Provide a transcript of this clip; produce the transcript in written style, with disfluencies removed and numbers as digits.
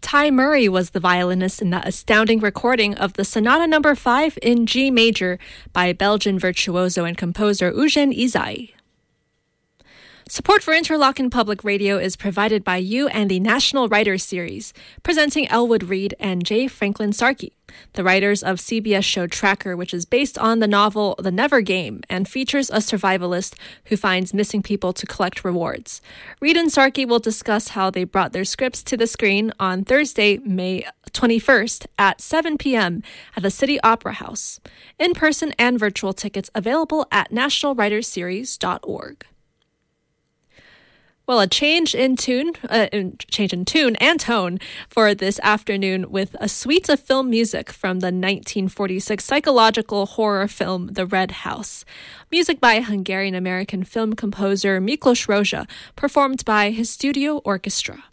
Ty Murray was the violinist in that astounding recording of the Sonata No. 5 in G major by Belgian virtuoso and composer Eugène Ysaÿe. Support for Interlochen Public Radio is provided by you and the National Writers Series, presenting Elwood Reed and J. Franklin Sarkey, the writers of CBS show Tracker, which is based on the novel The Never Game and features a survivalist who finds missing people to collect rewards. Reed and Sarkey will discuss how they brought their scripts to the screen on Thursday, May 21st at 7 p.m. at the City Opera House. In-person and virtual tickets available at nationalwritersseries.org. Well, a change in tune and tone for this afternoon with a suite of film music from the 1946 psychological horror film The Red House. Music by Hungarian-American film composer Miklos Rozsa, performed by his studio orchestra.